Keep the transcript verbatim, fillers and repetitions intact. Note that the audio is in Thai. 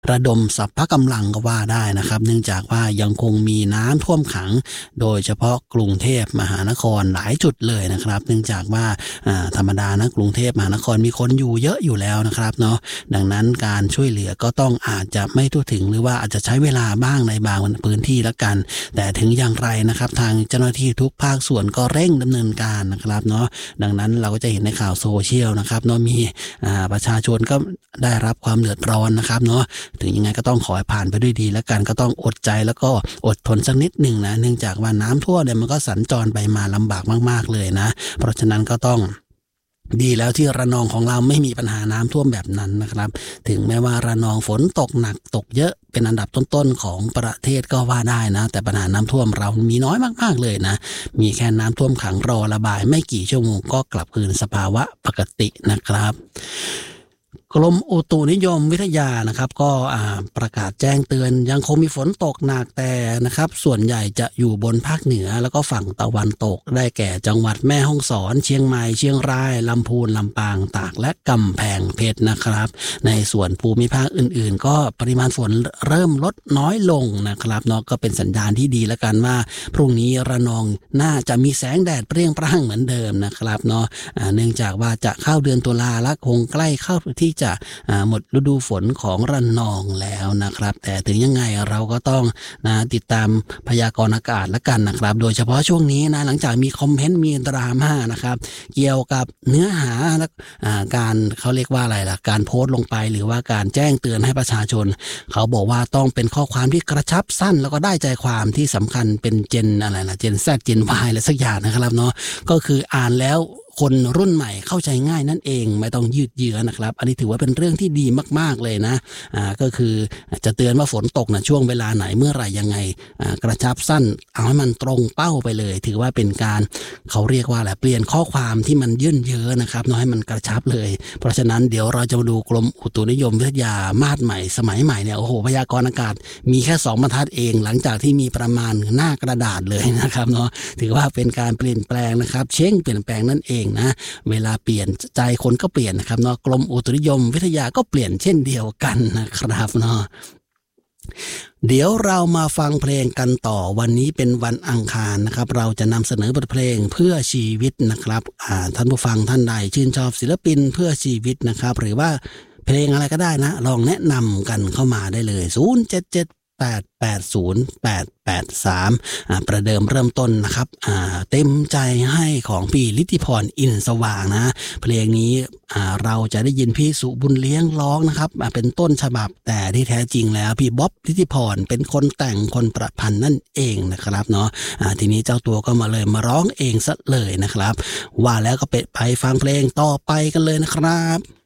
ระดมสรรพกำลังก็ว่าได้นะครับเนื่องจากว่ายังคงมีน้ำท่วมขังโดยเฉพาะกรุงเทพมหานครหลายจุดเลยนะครับเนื่องจากว่าธรรมดานะกรุงเทพมหานครมีคนอยู่เยอะอยู่แล้วนะครับเนาะดังนั้นการช่วยเหลือก็ต้องอาจจะไม่ทั่วถึงหรือว่าอาจจะใช้เวลาบ้างในบางพื้นที่ละกันแต่ถึงอย่างไรนะครับทางเจ้าหน้าที่ทุกภาคส่วนก็เร่งดำเนินการนะครับเนาะดังนั้นเราก็จะเห็นในข่าวโซเชียลนะครับเนาะมีประชาชนก็ได้รับความเดือดร้อนนะครับเนาะถึงยังไงก็ต้องขอให้ผ่านไปด้วยดีแล้วกันก็ต้องอดใจแล้วก็อดทนสักนิดหนึ่งนะเนื่องจากว่าน้ำท่วมเนี่ยมันก็สัญจรไปมาลำบากมากๆเลยนะเพราะฉะนั้นก็ต้องดีแล้วที่ระนองของเราไม่มีปัญหาน้ำท่วมแบบนั้นนะครับถึงแม้ว่าระนองฝนตกหนักตกเยอะเป็นอันดับต้นๆของประเทศก็ว่าได้นะแต่ปัญหาน้ำท่วมเรามีน้อยมากๆเลยนะมีแค่น้ำท่วมขังรอระบายไม่กี่ชั่วโมงก็กลับคืนสภาวะปกตินะครับกรมอุตุนิยมวิทยานะครับก็ประกาศแจ้งเตือนยังคงมีฝนตกหนักแต่นะครับส่วนใหญ่จะอยู่บนภาคเหนือแล้วก็ฝั่งตะวันตกได้แก่จังหวัดแม่ฮ่องสอนเชียงใหม่เชียงรายลำพูนลำปางตากและกำแพงเพชรนะครับในส่วนภูมิภาคอื่นๆก็ปริมาณฝนเริ่มลดน้อยลงนะครับเนาะก็เป็นสัญญาณที่ดีแล้วกันว่าพรุ่งนี้ระนองน่าจะมีแสงแดดเปรี้ยงปร้างเหมือนเดิมนะครับเนาะเนื่องจากว่าจะเข้าเดือนตุลาและคงใกล้เข้าที่จะหมดฤดูฝนของระนองแล้วนะครับแต่ถึงยังไงเราก็ต้องนะติดตามพยากรณ์อากาศละกันนะครับโดยเฉพาะช่วงนี้นะหลังจากมีคอมเมนต์มีดราม่านะครับเกี่ยวกับเนื้อหาและการเขาเรียกว่าอะไรล่ะการโพสต์ลงไปหรือว่าการแจ้งเตือนให้ประชาชนเขาบอกว่าต้องเป็นข้อความที่กระชับสั้นแล้วก็ได้ใจความที่สำคัญเป็นเจนอะไรนะเจนแซดเจนวายอะไรสักอย่างนะครับเนาะก็คืออ่านแล้วคนรุ่นใหม่เข้าใจง่ายนั่นเองไม่ต้องยืดเยื้อนะครับอันนี้ถือว่าเป็นเรื่องที่ดีมากๆเลยนะอ่าก็คือจะเตือนว่าฝนตกนะช่วงเวลาไหนเมื่อไหร่ยังไงอ่ากระชับสั้นเอาให้มันตรงเป้าไปเลยถือว่าเป็นการเขาเรียกว่าอะไรเปลี่ยนข้อความที่มันยื่นเยอะนะครับน้อยให้มันกระชับเลยเพราะฉะนั้นเดี๋ยวเราจะมาดูกรมอุตุนิยมวิทยามาตรใหม่สมัยใหม่เนี่ยโอ้โหพยากรณ์อากาศมีแค่สองบรรทัดเองหลังจากที่มีประมาณหน้ากระดาษเลยนะครับเนาะถือว่าเป็นการเปลี่ยนแปลงนะครับเช่งเปลี่ยนแปลงนั่นเองนะเวลาเปลี่ยนใจคนก็เปลี่ยนนะครับเนาะกรมอุตุนิยมวิทยาก็เปลี่ยนเช่นเดียวกันนะครับเนาะเดี๋ยวเรามาฟังเพลงกันต่อวันนี้เป็นวันอังคารนะครับเราจะนำเสนอบทเพลงเพื่อชีวิตนะครับอ่าท่านผู้ฟังท่านใดชื่นชอบศิลปินเพื่อชีวิตนะครับหรือว่าเพลงอะไรก็ได้นะลองแนะนำกันเข้ามาได้เลยศูนย์ เจ็ด เจ็ด แปด แปด ศูนย์ แปด แปด สามอ่าประเดิมเริ่มต้นนะครับอ่าเต็มใจให้ของพี่ฤทธิพรอินทร์สว่างนะเพลงนี้อ่าเราจะได้ยินพี่สุบุญเลี้ยงร้องนะครับอ่าเป็นต้นฉบับแต่ที่แท้จริงแล้วพี่บ๊อบฤทธิพรเป็นคนแต่งคนประพันธ์นั่นเองนะครับเนาะอ่าทีนี้เจ้าตัวก็มาเลยมาร้องเองซะเลยนะครับว่าแล้วก็ไปไปฟังเพลงต่อไปกันเลยนะครับ